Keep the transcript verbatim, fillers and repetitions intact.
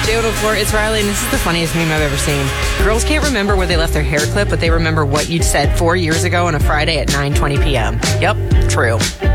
J O four, it's Riley, and this is the funniest meme I've ever seen. Girls can't remember where they left their hair clip, but they remember what you said four years ago on a Friday at nine twenty p.m. Yep, true.